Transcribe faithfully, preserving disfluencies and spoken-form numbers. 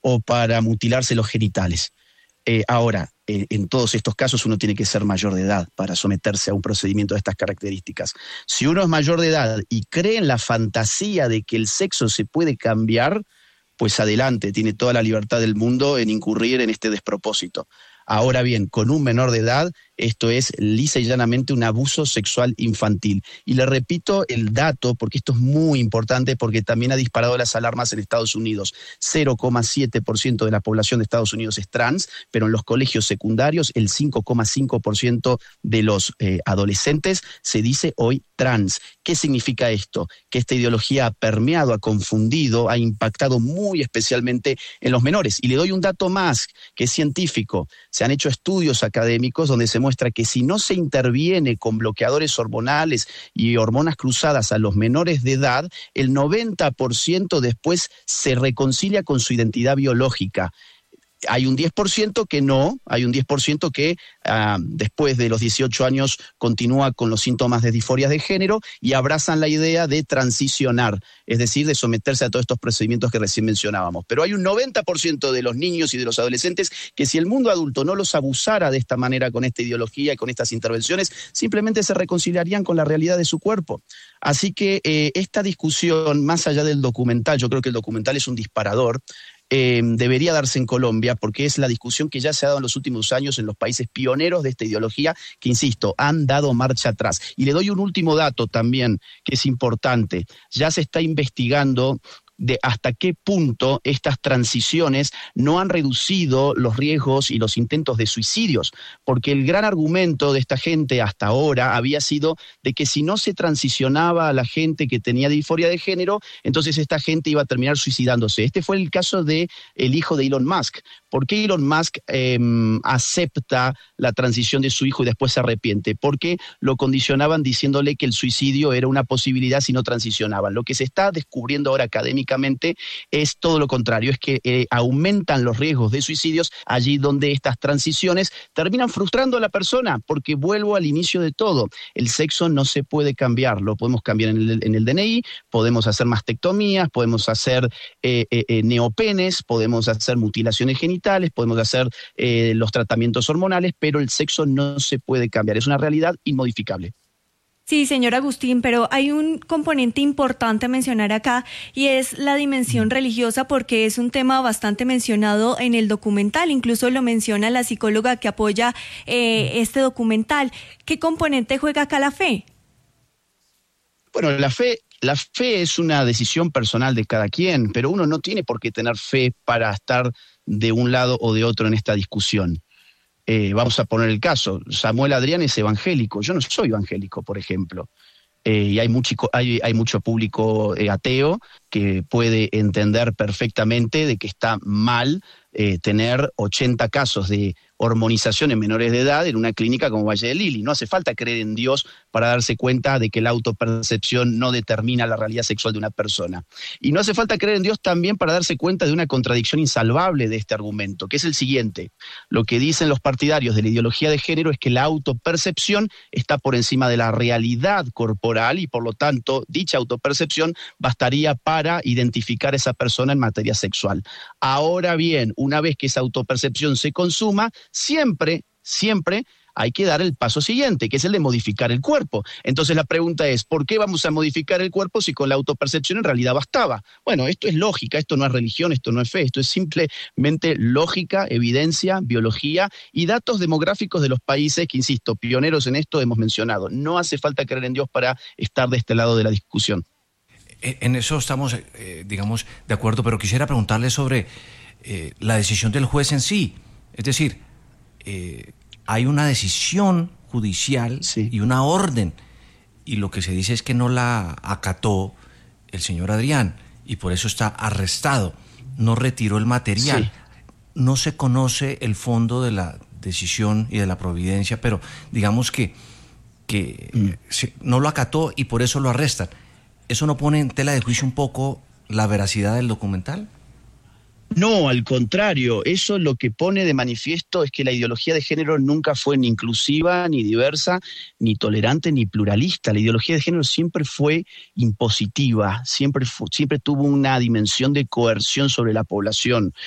o para mutilarse los genitales. Eh, ahora, eh, en todos estos casos uno tiene que ser mayor de edad para someterse a un procedimiento de estas características. Si uno es mayor de edad y cree en la fantasía de que el sexo se puede cambiar, pues adelante, tiene toda la libertad del mundo en incurrir en este despropósito. Ahora bien, con un menor de edad, esto es lisa y llanamente un abuso sexual infantil. Y le repito el dato, porque esto es muy importante, porque también ha disparado las alarmas en Estados Unidos. cero coma siete por ciento de la población de Estados Unidos es trans, pero en los colegios secundarios el cinco coma cinco por ciento de los eh, adolescentes se dice hoy trans. ¿Qué significa esto? Que esta ideología ha permeado, ha confundido, ha impactado muy especialmente en los menores. Y le doy un dato más, que es científico. Se han hecho estudios académicos donde se muestra que si no se interviene con bloqueadores hormonales y hormonas cruzadas a los menores de edad, el noventa por ciento después se reconcilia con su identidad biológica. Hay un diez por ciento que no, hay un diez por ciento que uh, después de los dieciocho años continúa con los síntomas de disforia de género y abrazan la idea de transicionar, es decir, de someterse a todos estos procedimientos que recién mencionábamos. Pero hay un noventa por ciento de los niños y de los adolescentes que si el mundo adulto no los abusara de esta manera con esta ideología y con estas intervenciones, simplemente se reconciliarían con la realidad de su cuerpo. Así que eh, esta discusión, más allá del documental, yo creo que el documental es un disparador, Eh, debería darse en Colombia porque es la discusión que ya se ha dado en los últimos años en los países pioneros de esta ideología que, insisto, han dado marcha atrás. Y le doy un último dato también que es importante. Ya se está investigando de hasta qué punto estas transiciones no han reducido los riesgos y los intentos de suicidios, porque el gran argumento de esta gente hasta ahora había sido de que si no se transicionaba a la gente que tenía disforia de género, entonces esta gente iba a terminar suicidándose. Este fue el caso de el hijo de Elon Musk. ¿Por qué Elon Musk eh, acepta la transición de su hijo y después se arrepiente? Porque lo condicionaban diciéndole que el suicidio era una posibilidad si no transicionaban. Lo que se está descubriendo ahora académicamente es todo lo contrario, es que eh, aumentan los riesgos de suicidios allí donde estas transiciones terminan frustrando a la persona, porque vuelvo al inicio de todo, el sexo no se puede cambiar, lo podemos cambiar en el, en el D N I, podemos hacer mastectomías, podemos hacer eh, eh, neopenes, podemos hacer mutilaciones genitales, podemos hacer eh, los tratamientos hormonales, pero el sexo no se puede cambiar, es una realidad inmodificable. Sí, señor Agustín, pero hay un componente importante a mencionar acá y es la dimensión religiosa porque es un tema bastante mencionado en el documental, incluso lo menciona la psicóloga que apoya eh, este documental. ¿Qué componente juega acá la fe? Bueno, la fe, la fe es una decisión personal de cada quien, pero uno no tiene por qué tener fe para estar de un lado o de otro en esta discusión. Eh, vamos a poner el caso, Samuel Adrián es evangélico, yo no soy evangélico, por ejemplo, eh, y hay mucho, hay, hay mucho público eh, ateo que puede entender perfectamente de que está mal eh, tener ochenta casos de hormonización en menores de edad en una clínica como Valle de Lili. No hace falta creer en Dios para darse cuenta de que la autopercepción no determina la realidad sexual de una persona. Y no hace falta creer en Dios también para darse cuenta de una contradicción insalvable de este argumento, que es el siguiente. Lo que dicen los partidarios de la ideología de género es que la autopercepción está por encima de la realidad corporal y por lo tanto dicha autopercepción bastaría para identificar a esa persona en materia sexual. Ahora bien, una vez que esa autopercepción se consuma, siempre, siempre hay que dar el paso siguiente, que es el de modificar el cuerpo. Entonces la pregunta es, ¿por qué vamos a modificar el cuerpo si con la autopercepción en realidad bastaba? Bueno, esto es lógica, esto no es religión, esto no es fe, esto es simplemente lógica, evidencia, biología y datos demográficos de los países que, insisto, pioneros en esto hemos mencionado. No hace falta creer en Dios para estar de este lado de la discusión. En eso estamos, eh, digamos, de acuerdo, pero quisiera preguntarle sobre eh, la decisión del juez en sí. Es decir, eh, hay una decisión judicial sí. y una orden, y lo que se dice es que no la acató el señor Adrián, y por eso está arrestado. No retiró el material. Sí. No se conoce el fondo de la decisión y de la providencia, pero digamos que, que mm. se, no lo acató y por eso lo arrestan. ¿Eso no pone en tela de juicio un poco la veracidad del documental? No, al contrario, eso lo que pone de manifiesto es que la ideología de género nunca fue ni inclusiva, ni diversa, ni tolerante, ni pluralista. La ideología de género siempre fue impositiva, siempre, fue, siempre tuvo una dimensión de coerción sobre la población.